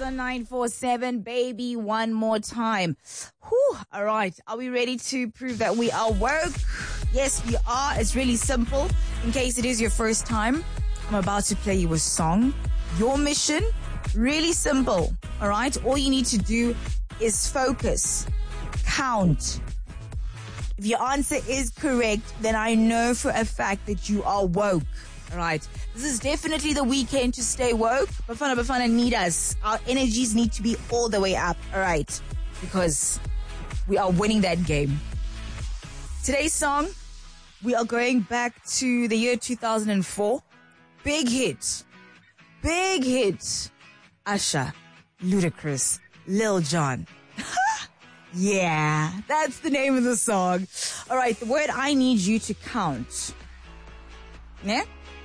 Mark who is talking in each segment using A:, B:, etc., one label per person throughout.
A: on 947, baby, one more time. Whew, all right. Are we ready to prove that we are woke? Yes, we are. It's really simple. In case it is your first time, I'm about to play you a song. Your mission, really simple. All right. All you need to do is focus, count. If your answer is correct, then I know for a fact that you are woke. All right. This is definitely the weekend to stay woke. Bafana need us. Our energies need to be all the way up. All right. Because we are winning that game. Today's song, we are going back to the year 2004. Big hit. Big hit. Usher, Ludacris, Lil Jon. Yeah, that's the name of the song. All right, the word I need you to count. Yeah?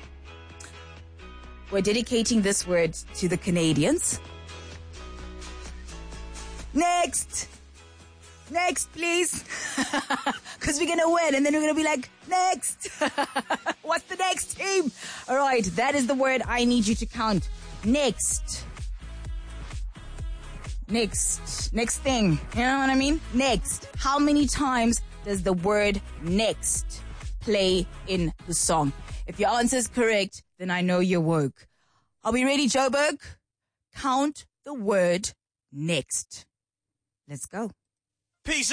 A: We're dedicating this word to the Canadians. Next, please. Because we're going to win and then we're going to be like, next. What's the next team? All right, that is the word I need you to count. Next thing. You know what I mean? Next. How many times does the word next play in the song? If your answer is correct, then I know you're woke. Are we ready, Joburg? Count the word next. Let's go.
B: Peace.